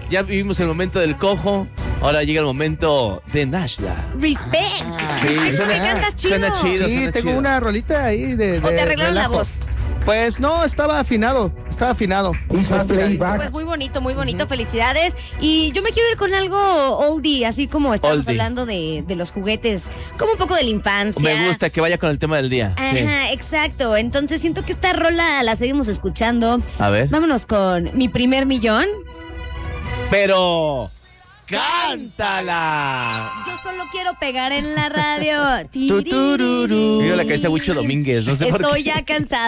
ya vivimos el momento del cojo. Ahora llega el momento de Nashla. Respect. Sí, Me cantas chido. suena chido. Sí, suena tengo chido. una rolita ahí de ¿O te arreglaron la relajo. voz? Pues no, estaba afinado. Estaba afinadito. Pues muy bonito, felicidades. Y yo me quiero ir con algo oldie, así como estamos Oldie. hablando de los juguetes, como un poco de la infancia. Me gusta que vaya con el tema del día. Sí. Ajá, exacto. Entonces siento que esta rola la seguimos escuchando. A ver. Vámonos con Mi Primer Millón. Pero ¡cántala! Yo solo quiero pegar en la radio. Tutururu. Mira la cabeza de Huicho Domínguez, no sé por qué. Estoy ya cansada